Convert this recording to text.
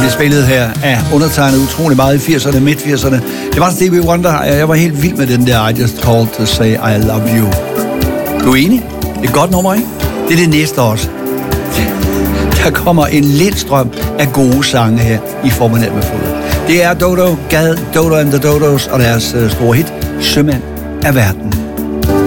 blev spillet her af undertegnet utrolig meget i 80'erne, midt-80'erne. Det var Stevie Wonder, og jeg var helt vild med den der I Just Called to Say I Love You. Du er enig? Det er et godt nummer, ikke? Det er det næste også. Der kommer en lindstrøm af gode sange her i Formiddag med Frode. Det er Dodo and the Dodos og deres store hit, Sømand af verden.